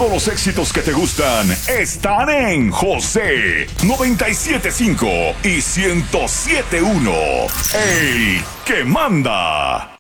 Todos los éxitos que te gustan están en José 97.5 y 107.1. El que manda.